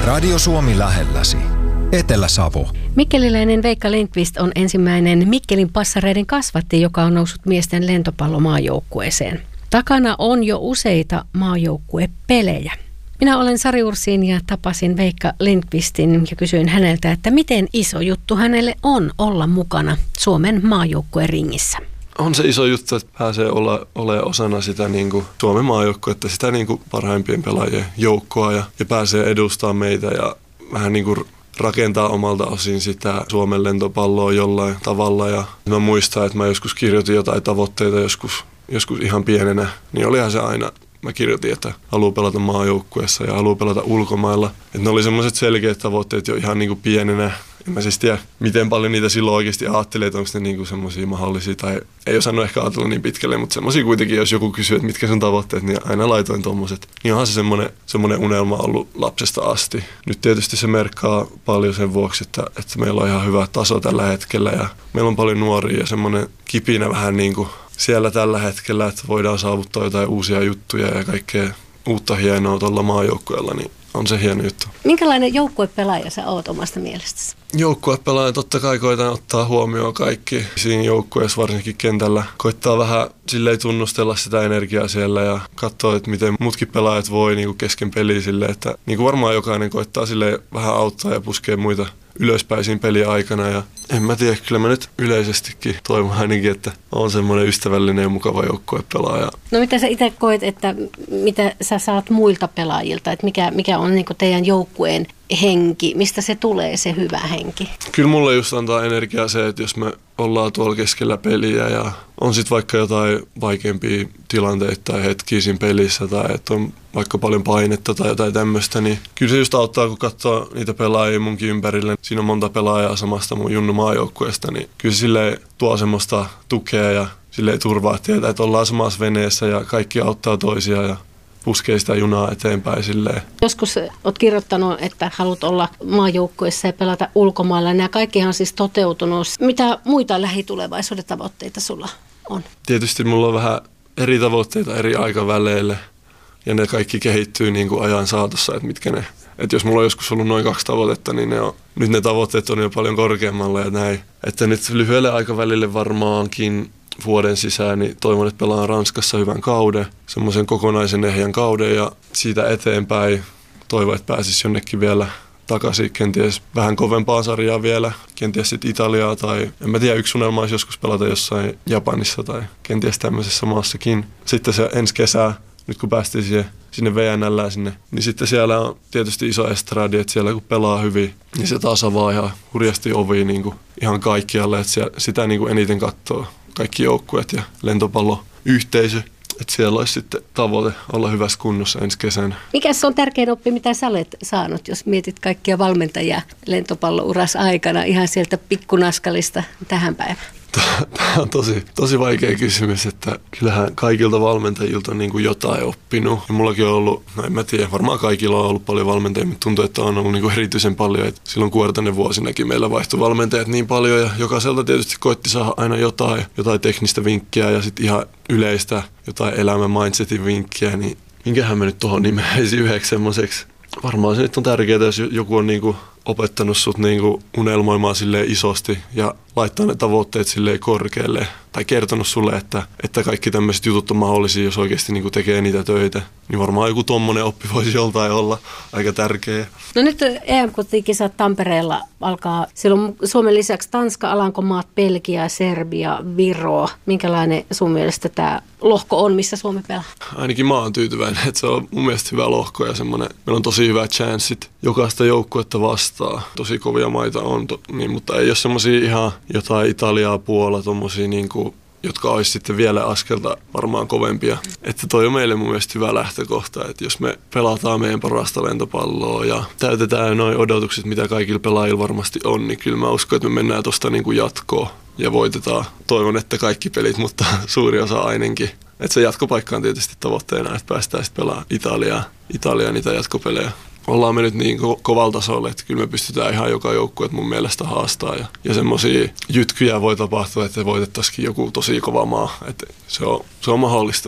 Radio Suomi lähelläsi. Etelä-Savo. Mikkeliläinen Veikka Lindqvist on ensimmäinen Mikkelin passareiden kasvatti, joka on noussut miesten lentopallomaajoukkueeseen. Takana on jo useita maajoukkuepelejä. Minä olen Sari Ursin ja tapasin Veikka Lindqvistin ja kysyin häneltä, että miten iso juttu hänelle on olla mukana Suomen maajoukkueen ringissä. On se iso juttu, että pääsee olemaan osana sitä Suomen maajoukkuetta, sitä parhaimpien pelaajien joukkoa ja pääsee edustamaan meitä ja vähän rakentaa omalta osin sitä Suomen lentopalloa jollain tavalla. Ja mä muistan, että mä joskus kirjoitin jotain tavoitteita joskus ihan pienenä, niin olihan se aina. Mä kirjoitin, että haluan pelata maajoukkueessa ja haluan pelata ulkomailla. Että ne oli semmoiset selkeät tavoitteet jo ihan pienenä. En mä siis tiedä, miten paljon niitä silloin oikeasti ajattelee, että onko ne semmoisia mahdollisia. Tai ei osannut ehkä ajatella niin pitkälle, mutta semmoisia kuitenkin, jos joku kysyy, että mitkä sun tavoitteet, niin aina laitoin tommoset. Niin onhan se semmoinen unelma ollut lapsesta asti. Nyt tietysti se merkkaa paljon sen vuoksi, että meillä on ihan hyvä taso tällä hetkellä. Ja meillä on paljon nuoria ja semmoinen kipinä vähän siellä tällä hetkellä, että voidaan saavuttaa jotain uusia juttuja ja kaikkea uutta hienoa tuolla maajoukkueella, niin on se hieno juttu. Minkälainen joukkuepelaaja sä oot omasta mielestäsi? Joukkuepelaaja totta kai koitan ottaa huomioon kaikki siinä joukkueessa, varsinkin kentällä. Koittaa vähän silleen tunnustella sitä energiaa siellä ja katsoa, että miten muutkin pelaajat voi kesken peliä silleen, että varmaan jokainen koittaa silleen vähän auttaa ja puskea muita ylöspäin siinä pelin aikana. Ja en mä tiedä, kyllä mä nyt yleisestikin toivon ainakin, että on semmoinen ystävällinen ja mukava joukkuepelaaja. No mitä sä itse koet, että mitä sä saat muilta pelaajilta, että mikä on teidän joukkueen henki, mistä se tulee se hyvä henki? Kyllä mulle just antaa energiaa se, että jos me ollaan tuolla keskellä peliä ja on sitten vaikka jotain vaikeampia tilanteita tai hetkiä siinä pelissä tai että on vaikka paljon painetta tai jotain tämmöistä, niin kyllä se just auttaa, kun katsoo niitä pelaajia munkin ympärille. Siinä on monta pelaajaa samasta mun junnu maajoukkueesta, niin kyllä se silleen tuo semmoista tukea ja silleen turvaa tietää, että ollaan samassa veneessä ja kaikki auttaa toisia ja puskee sitä junaa eteenpäin silleen. Joskus olet kirjoittanut, että haluat olla maajoukkueessa ja pelata ulkomailla. Nämä kaikkihan on siis toteutunut. Mitä muita lähitulevaisuuden tavoitteita sulla on? Tietysti mulla on vähän eri tavoitteita eri aikaväleille ja ne kaikki kehittyy ajan saatossa, että mitkä ne. Että jos mulla on joskus ollut noin 2 tavoitetta, niin nyt ne tavoitteet on jo paljon korkeammalla ja näin. Että nyt lyhyelle aikavälille varmaankin vuoden sisään, niin toivon, että pelaan Ranskassa hyvän kauden, semmoisen kokonaisen ehjän kauden ja siitä eteenpäin toivon, että pääsisi jonnekin vielä takaisin, kenties vähän kovempaa sarjaa vielä, kenties sitten Italiaa tai en mä tiedä, yksi unelma olisi joskus pelata jossain Japanissa tai kenties tämmöisessä maassakin. Sitten se ensi kesää, nyt kun päästiin sinne VNL:ään sinne, niin sitten siellä on tietysti iso estradi, että siellä kun pelaa hyvin, niin se taas avaa ihan hurjasti ovia ihan kaikkialle, että sitä eniten katsoo kaikki joukkueet ja lentopalloyhteisö. Että siellä olisi sitten tavoite olla hyvässä kunnossa ensi kesänä. Mikäs on tärkein oppi, mitä sä olet saanut, jos mietit kaikkia valmentajia lentopallouras aikana ihan sieltä pikkunaskalista tähän päivään? Tämä on tosi vaikea kysymys, että kyllähän kaikilta valmentajilta on jotain oppinut. Ja mullakin on ollut, en mä tiedä, varmaan kaikilla on ollut paljon valmentajia, mutta tuntuu, että on ollut erityisen paljon. Että silloin Kuortanen vuosinakin meillä vaihtui valmentajat niin paljon ja jokaiselta tietysti koitti saada aina jotain teknistä vinkkiä ja sitten ihan yleistä jotain elämän mindsetin vinkkiä. Niin minkähän mä nyt tuohon nimeisin yhdeksi semmoiseksi. Varmaan se nyt on tärkeää, jos joku on opettanut sut unelmoimaan silleen isosti ja laittaa ne tavoitteet silleen korkealle tai kertonut sulle, että kaikki tämmöiset jutut on mahdollisia, jos oikeasti tekee niitä töitä. Niin varmaan joku tommonen oppi voisi joltain olla aika tärkeä. No nyt EM-kisat Tampereella alkaa. Siellä on Suomen lisäksi Tanska, Alankomaat, Belgia, Serbia, Viro. Minkälainen sun mielestä tämä lohko on, missä Suomi pelaa? Ainakin mä oon tyytyväinen, että se on mun mielestä hyvä lohko ja semmoinen. Meillä on tosi hyvät chanssit jokaista joukkuetta vastaan. Tosi kovia maita on, mutta ei ole semmoisia ihan jotain Italiaa, Puola, tommosia jotka olisi sitten vielä askelta varmaan kovempia. Että toi on meille mun mielestä hyvä lähtökohta, että jos me pelataan meidän parasta lentopalloa ja täytetään noin odotukset, mitä kaikilla pelaajilla varmasti on, niin kyllä mä uskon, että me mennään tosta jatkoon ja voitetaan. Toivon, että kaikki pelit, mutta suuri osa ainakin. Että se jatkopaikka on tietysti tavoitteena, että päästään sitten pelaamaan Italiaan niitä jatkopelejä. Ollaan me nyt kovalla tasolla, että kyllä me pystytään ihan joka joukkue mun mielestä haastaa. Ja semmoisia jytkyjä voi tapahtua, että voitettaisiin joku tosi kova maa. Että se on mahdollista.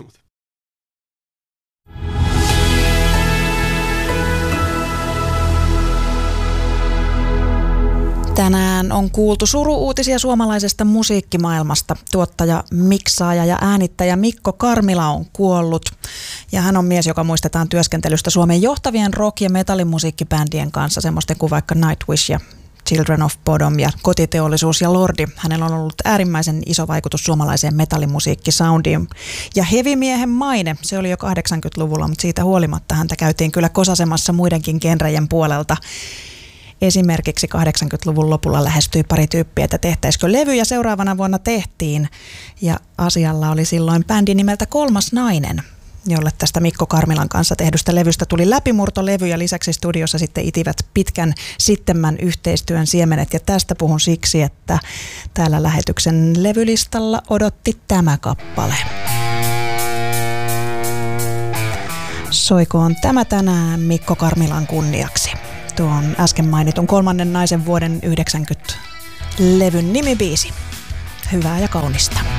Tänään on kuultu suru-uutisia suomalaisesta musiikkimaailmasta. Tuottaja, miksaaja ja äänittäjä Mikko Karmila on kuollut. Ja hän on mies, joka muistetaan työskentelystä Suomen johtavien rock- ja metallimusiikkibändien kanssa, semmoisten kuin vaikka Nightwish ja Children of Bodom ja Kotiteollisuus ja Lordi. Hänellä on ollut äärimmäisen iso vaikutus suomalaiseen metallimusiikkisoundiin. Ja heavy-miehen maine, se oli jo 80-luvulla, mutta siitä huolimatta häntä käytiin kyllä kosasemassa muidenkin genrejen puolelta. Esimerkiksi 80-luvun lopulla lähestyi pari tyyppiä, että tehtäisikö levy, ja seuraavana vuonna tehtiin. Ja asialla oli silloin bändi nimeltä Kolmas nainen, jolle tästä Mikko Karmilan kanssa tehdystä levystä tuli läpimurtolevy, ja lisäksi studiossa sitten itivät pitkän sittemmän yhteistyön siemenet. Ja tästä puhun siksi, että täällä lähetyksen levylistalla odotti tämä kappale. Soikoon tämä tänään Mikko Karmilan kunniaksi. Tuon äsken mainitun Kolmannen naisen vuoden 90 levyn nimibiisi. Hyvää ja kaunista.